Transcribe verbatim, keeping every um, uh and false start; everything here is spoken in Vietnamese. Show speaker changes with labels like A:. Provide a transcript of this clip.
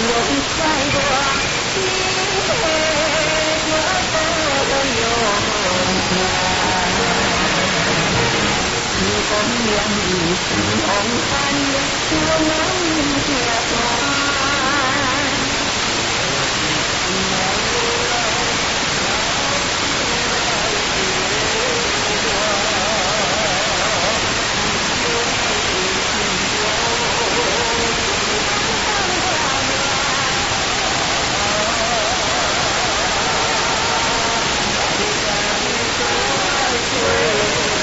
A: buồn xoay qua những thế quá có nhiều như con miệng gì ông anh thương